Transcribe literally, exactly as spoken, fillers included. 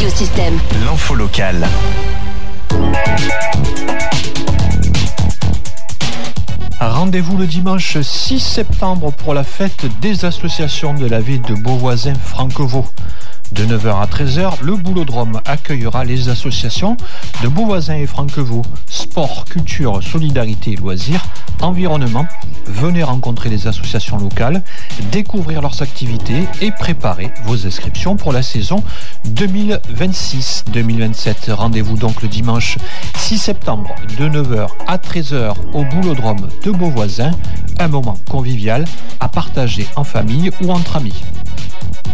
Radiosystème. L'info locale. Rendez-vous le dimanche six septembre pour la fête des associations de la ville de Beauvoisin-Franquevaux. De neuf heures à treize heures, le Boulodrome accueillera les associations de Beauvoisin et Franquevaux. Sport, culture, solidarité et loisirs, environnement. Venez rencontrer les associations locales, découvrir leurs activités et préparer vos inscriptions pour la saison deux mille vingt-six deux mille vingt-sept. Rendez-vous donc le dimanche six septembre de neuf heures à treize heures au Boulodrome de Beauvoisin. Un moment convivial à partager en famille ou entre amis.